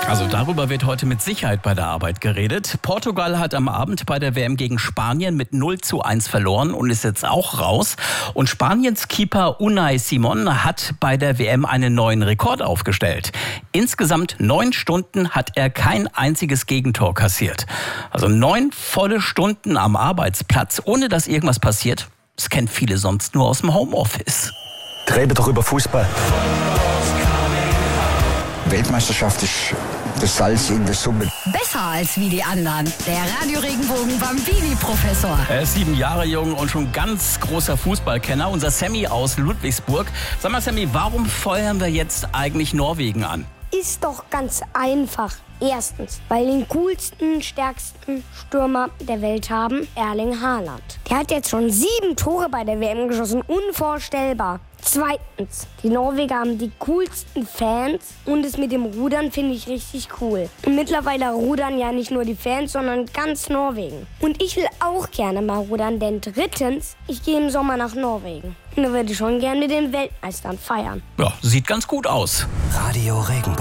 Also darüber wird heute mit Sicherheit bei der Arbeit geredet. Portugal hat am Abend bei der WM gegen Spanien mit 0:1 verloren und ist jetzt auch raus. Und Spaniens Keeper Unai Simón hat bei der WM einen neuen Rekord aufgestellt. Insgesamt 9 Stunden hat er kein einziges Gegentor kassiert. Also 9 volle Stunden am Arbeitsplatz, ohne dass irgendwas passiert. Das kennen viele sonst nur aus dem Homeoffice. Reden doch über Fußball. Weltmeisterschaft ist das Salz in der Suppe. Besser als wie die anderen. Der Radio Regenbogen Bambini-Professor. Er ist 7 Jahre jung und schon ganz großer Fußballkenner. Unser Sammy aus Ludwigsburg. Sag mal, Sammy, warum feuern wir jetzt eigentlich Norwegen an? Ist doch ganz einfach. Erstens, weil den coolsten, stärksten Stürmer der Welt haben, Erling Haaland. Der hat jetzt schon 7 Tore bei der WM geschossen, unvorstellbar. Zweitens, die Norweger haben die coolsten Fans und das mit dem Rudern finde ich richtig cool. Und mittlerweile rudern ja nicht nur die Fans, sondern ganz Norwegen. Und ich will auch gerne mal rudern, denn drittens, ich gehe im Sommer nach Norwegen. Und da würde ich schon gerne mit den Weltmeistern feiern. Ja, sieht ganz gut aus. Radio Regenbogen.